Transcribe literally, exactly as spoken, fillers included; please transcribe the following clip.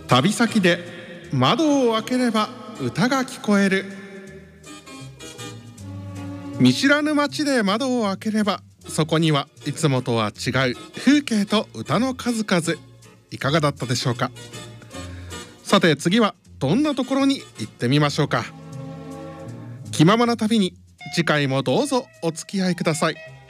旅先で窓を開ければ歌が聞こえる。見知らぬ街で窓を開ければ、そこにはいつもとは違う風景と歌の数々。いかがだったでしょうか。さて次はどんなところに行ってみましょうか。気ままな旅に次回もどうぞお付き合いください。